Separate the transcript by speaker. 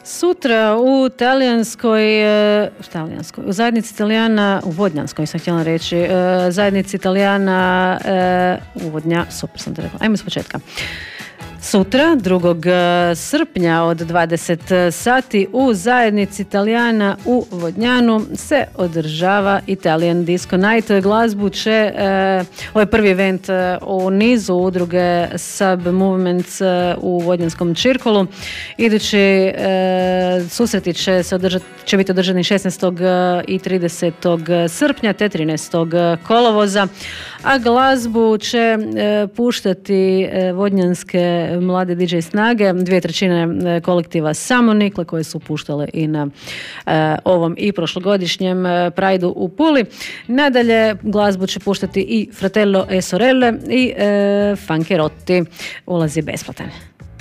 Speaker 1: Sutra u u zajednici Italijana, u Vodnjanskoj sam htjela reći, zajednici Italijana u Vodnja, super sam to rekla, ajmo s početka. Sutra, 2. srpnja od 20 sati u zajednici Italijana u Vodnjanu se održava Italian Disco Night. Glazbu će, ovo je prvi event u nizu udruge Sub Movements u Vodnjanskom Čirkolu. Idući susreti će biti održani 16. i 30. srpnja te 13. kolovoza, a glazbu će puštati vodnjanske mlade DJ snage, 2/3 kolektiva Samonikle koje su puštale i na ovom i prošlogodišnjem Prideu u Puli. Nadalje glazbu će puštati i Fratello e Sorelle i Funkerotti. Ulaz je besplatan.